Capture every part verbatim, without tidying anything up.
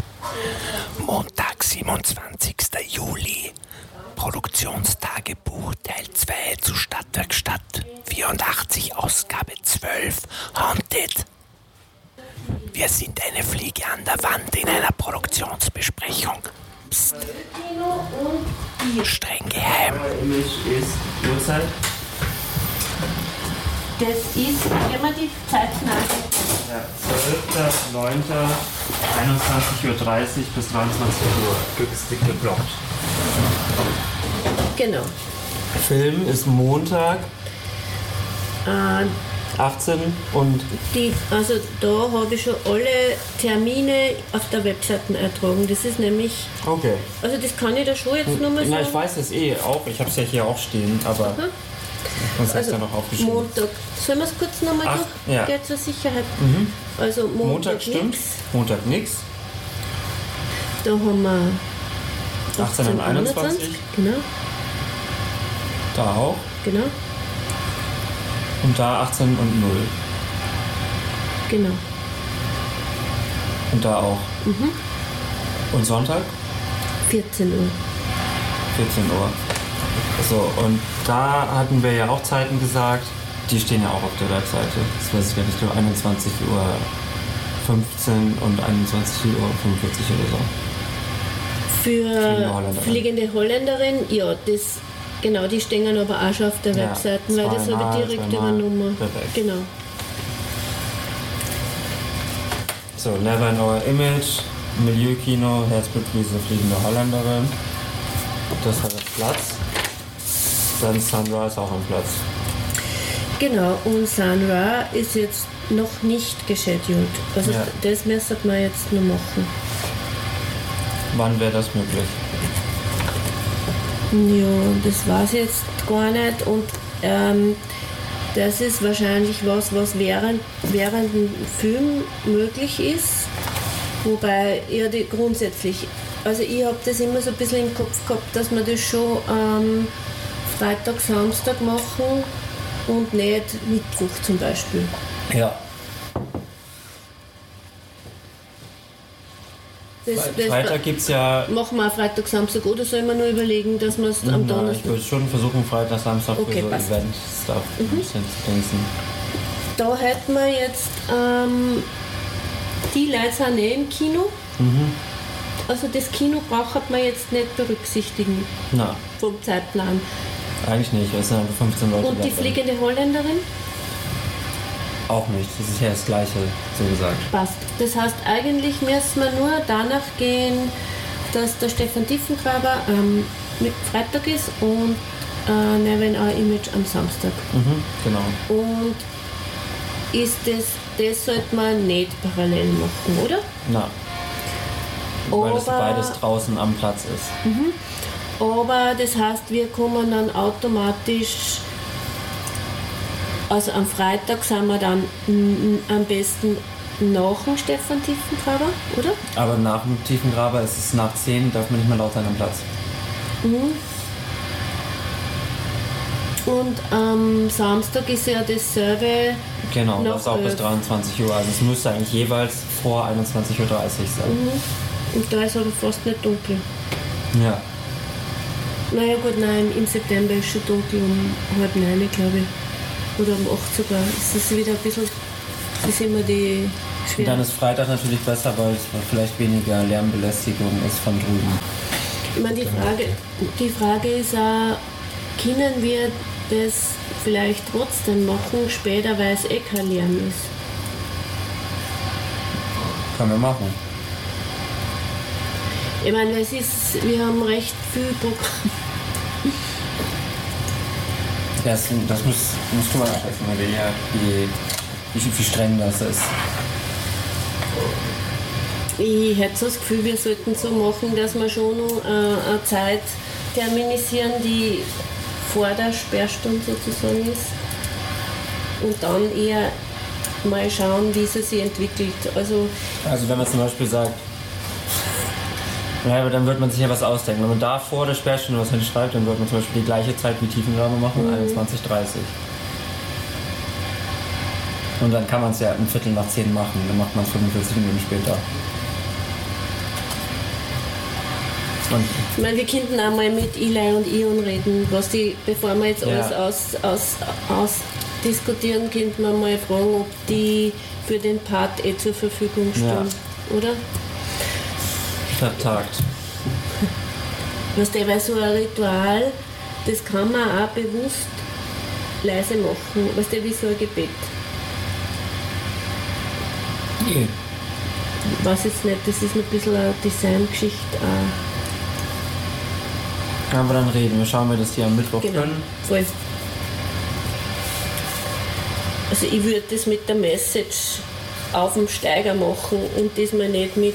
Montag, siebenundzwanzigster Juli. Produktionstagebuch Teil zwei zu Stadtwerkstatt. vierundachtzig, Ausgabe zwölf. Haunted. Wir sind eine Fliege an der Wand in einer Produktionsbesprechung. Psst. Streng geheim. Image ist Uhrzeit. Das ist, wenn man die Zeiten anschaut. Ja, zwölfter neunter einundzwanzig Uhr dreißig bis dreiundzwanzig Uhr. Günstig geblockt. Genau. Film ist Montag, Äh, achtzehn und... die, also da habe ich schon alle Termine auf der Webseite eintragen. Das ist nämlich, Okay. also das kann ich da schon jetzt nochmal Na, sagen. ich weiß es eh auch. Ich habe es ja hier auch stehen, aber... Mhm. Was ist Also da noch aufgeschrieben? Montag, sollen wir es kurz nochmal Ach, durch? ja. Geht zur Sicherheit. Mhm. Also Montag, Montag stimmt. nix. Montag nix. Da haben wir achtzehn und einundzwanzig. Genau, Da auch. genau, Und da achtzehn und null. genau. Und da auch. Mhm. Und Sonntag? vierzehn Uhr. vierzehn Uhr. So, und da hatten wir ja auch Zeiten gesagt, die stehen ja auch auf der Webseite. Das weiß ich gar nicht, ich glaube einundzwanzig Uhr fünfzehn und einundzwanzig Uhr fünfundvierzig oder so. Für Fliegende Holländerin. Fliegende Holländerin, ja, das, genau, die stehen aber auch schon auf der Ja, Webseite, weil das habe zweimal, ich direkt zweimal. übernommen. Perfekt. Genau. So, Never in Our Image, Milieukino, Herzblutwiese, Fliegende Holländerin. Das hat jetzt Platz. Dann Sunrise auch am Platz. Genau, und Sun Ra ist jetzt noch nicht gescheduled. Also Ja. das müssen wir jetzt noch machen. Wann wäre das möglich? Ja, das weiß ich jetzt gar nicht. Und ähm, das ist wahrscheinlich was, was während, während dem Film möglich ist. Wobei ja die grundsätzlich, also ich habe das immer so ein bisschen im Kopf gehabt, dass wir das schon ähm, Freitag, Samstag machen und nicht Mittwoch zum Beispiel. Ja. Das, das Freitag gibt es ja. machen wir auch Freitag, Samstag oder sollen wir nur überlegen, dass wir es am Na, ich Donnerstag... würde schon versuchen, Freitag, Samstag Okay, für so passt. Event-Stuff ein Mhm. bisschen zu dingsen. Da hätten wir jetzt, ähm, die Leute sind eh im Kino. Mhm. Also das Kino braucht man jetzt nicht berücksichtigen Na, vom Zeitplan. eigentlich nicht. Es sind einfach fünfzehn Leute Und die da drin. fliegende Holländerin Auch nicht. Das ist ja das Gleiche, so gesagt. passt. Das heißt, eigentlich müssen wir nur danach gehen, dass der Stefan Tiefengraber ähm, mit Freitag ist und äh, Never in Our Image am Samstag. Mhm, genau. Und ist das, das sollte man nicht parallel machen, oder? Na. Weil das Aber- beides draußen am Platz ist. Aber das heißt, wir kommen dann automatisch, also am Freitag sind wir dann mm, am besten nach dem Stefan Tiefengraber, oder? Aber nach dem Tiefengraber ist es nach zehn, darf man nicht mehr laut sein am Platz. Und am Samstag ist ja dasselbe. Genau, Noch das auch bis elf. dreiundzwanzig Uhr. Also es müsste eigentlich jeweils vor einundzwanzig Uhr dreißig sein. Und da ist aber fast nicht dunkel. Ja. Naja gut, nein, im September ist schon dunkel um halb neun, glaube ich. Oder um acht sogar. Es ist wieder ein bisschen, das ist immer die Und schwere. dann ist Freitag natürlich besser, weil es vielleicht weniger Lärmbelästigung ist von drüben. Ich meine, die Frage, die Frage ist auch, können wir das vielleicht trotzdem machen, später, weil es eh kein Lärm ist? Können wir machen. Ich meine, es ist, wir haben recht viel Programm. Das, das musst, musst du mal schätzen, weil ja wie, wie, wie streng das ist. Ich hätte so das Gefühl, wir sollten so machen, dass wir schon noch äh, eine Zeit terminisieren, die vor der Sperrstunde sozusagen ist. Und dann eher mal schauen, wie sie sich entwickelt. Also Also wenn man zum Beispiel sagt, ja, aber dann wird man sich ja was ausdenken. Wenn man da vor der Sperrstunde was hinschreibt, dann wird man zum Beispiel die gleiche Zeit wie Tiefengrabe machen, Mhm. einundzwanzig Uhr dreißig. Und dann kann man es ja um Viertel nach zehn machen, dann macht man es fünfundvierzig Minuten später. Und Ich meine, wir könnten auch mal mit Eli und Ion reden, was die, bevor wir jetzt Ja. alles aus, aus, aus diskutieren, könnten wir mal fragen, ob die für den Part eh zur Verfügung stehen, Ja. oder? vertagt. Weißt du, weil so ein Ritual, das kann man auch bewusst leise machen, weißt du, wie so ein Gebet. Nee. Ich weiß jetzt nicht, das ist ein bisschen eine Designgeschichte auch. Aber dann reden wir, schauen wir, dass die am Mittwoch Genau, können. voll. Also ich würde das mit der Message auf dem Steiger machen und diesmal nicht mit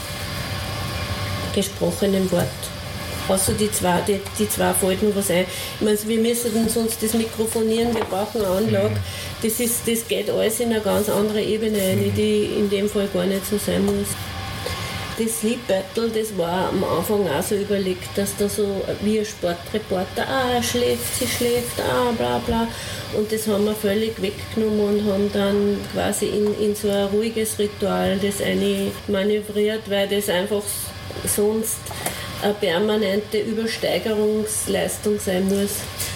gesprochenem Wort. Außer die zwei, die, die zwei fallen noch was ein. Ich meine, wir müssen dann sonst das mikrofonieren, wir brauchen eine Anlage. Das, ist, das geht alles in eine ganz andere Ebene rein, die in dem Fall gar nicht so sein muss. Das Sleep Battle, das war am Anfang auch so überlegt, dass da so wie ein Sportreporter, ah, er schläft, sie schläft, ah, bla bla. Und das haben wir völlig weggenommen und haben dann quasi in, in so ein ruhiges Ritual das eine manövriert, weil das einfach sonst eine permanente Übersteigerungsleistung sein muss.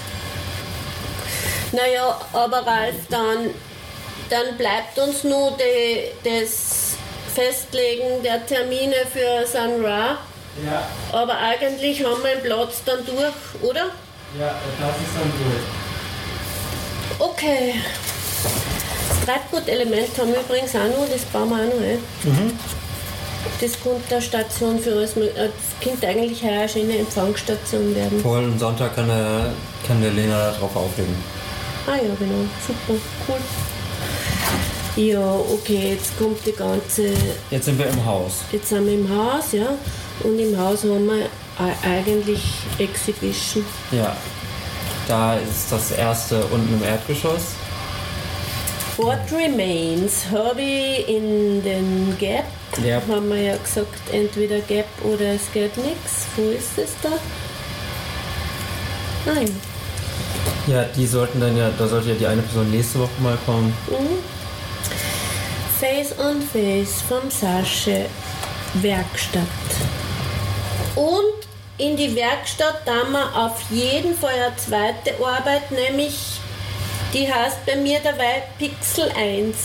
Naja, aber Ralf, dann, dann bleibt uns nur die, das Festlegen der Termine für Sun Ra. Ja, Aber eigentlich haben wir den Platz dann durch, oder? ja, das ist dann durch. Okay. Das Treibgut-Element haben wir übrigens auch noch, das bauen wir auch noch ein. Mhm. Das könnte eine Station für alles, äh, das könnte eigentlich auch eine schöne Empfangsstation werden. Paul, am Sonntag kann der, kann der Lena da drauf auflegen. Ah ja, genau, super, cool. Ja, okay, jetzt kommt die ganze, Jetzt sind wir im Haus. jetzt sind wir im Haus, ja, und im Haus haben wir e- eigentlich Exhibition. Ja. Da ist das erste unten im Erdgeschoss. What Remains habe ich in den Gap, Ja. haben wir ja gesagt, entweder Gap oder es geht nichts. Wo ist es da? Nein. Ja, die sollten dann ja, da sollte ja die eine Person nächste Woche mal kommen. Mhm. Face on Face vom Sasche Werkstatt. Und in die Werkstatt da wir auf jeden Fall eine zweite Arbeit, nämlich die heißt bei mir dabei Pixel eins.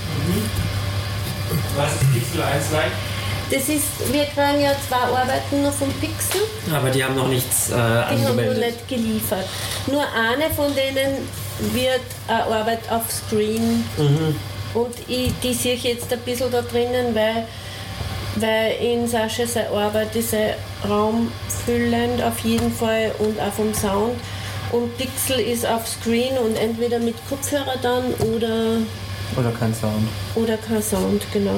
Was ist Pixel eins like? Das ist, wir kriegen ja zwei Arbeiten noch vom Pixel, Aber die haben noch nichts äh, die haben noch angemeldet. nicht geliefert. Nur eine von denen wird eine Arbeit auf Screen. Mhm. Und ich, die sehe ich jetzt ein bisschen da drinnen, weil, weil in Sascha seine Arbeit ist er raumfüllend auf jeden Fall und auch vom Sound. Und Pixel ist auf Screen und entweder mit Kopfhörer dann oder, Oder kein Sound. oder kein Sound, genau.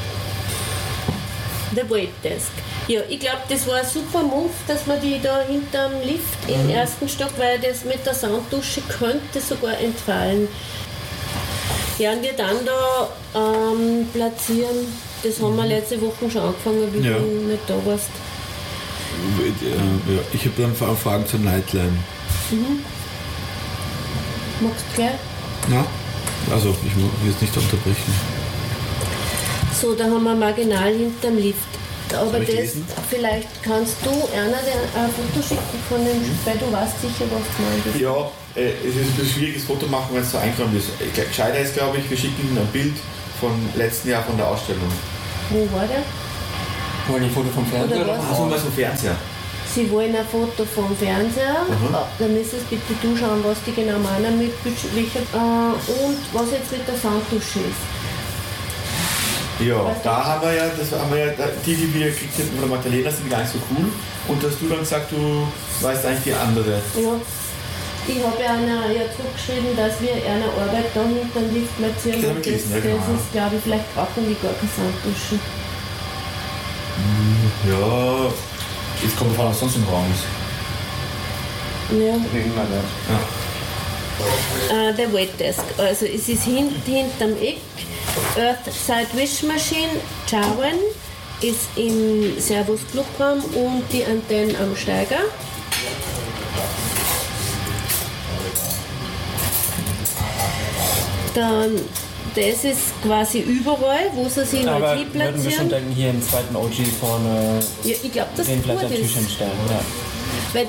The Wait Desk. Ja, ich glaube, das war ein super Move, dass wir die da hinterm Lift im ersten Stock, weil das mit der Sounddusche könnte sogar entfallen. Ja, und wir dann da ähm, platzieren, das haben wir letzte Woche schon angefangen, wie Ja. du nicht da warst. Äh, ja, ich habe dann Fra- Fragen zur Nightline. Magst du gleich? Na? Also, ich will jetzt nicht unterbrechen. So, da haben wir marginal hinterm Lift. Aber Soll ich das, lesen? vielleicht kannst du einer der ein Foto schicken von dem, weil du weißt sicher, was du meinst. Ja, äh, es ist ein bisschen schwieriges Foto machen, wenn es so eingeräumt ist. Ich glaub, Gescheiter ist, glaube ich, wir schicken ein Bild vom letzten Jahr von der Ausstellung. Wo war der? Wollen die ein Foto vom Fernseher? Oder was? Ach so, mal so Fernseher. Sie wollen ein Foto vom Fernseher, Mhm. Ah, dann müsstest bitte du schauen, was die genau meinen mit welcher, äh, und was jetzt mit der Sounddusche ist. Ja, Weißt du? da haben wir ja, das haben wir ja, die, die wir gekriegt haben von der Magdalena, sind gar nicht so cool. Und hast du dann gesagt, du weißt eigentlich die andere. Ja. Ich habe ja einer ja zurückgeschrieben, dass wir eine Arbeit da hinten Lift platzieren. Das hab Und ich das, gelesen, ja, genau. das ist, glaube ich, vielleicht brauchen die gar keine Sounddusche. Ja, es kommt davon, was sonst im Raum ist. Ja. Ja. Äh, der Wait Desk. Also es ist hint, hinterm Eck. Earthside Wish Machine, Jarwin ist im Servus Clubraum und die Antennen am Steiger. Dann das ist quasi überall, wo sie sich Aber halt würden wir schon hinplatzieren. denken, hier im zweiten O G vorne Ja, ich glaube, das den vielleicht gut auf den Tisch ist. hinstellen. Ja. Weil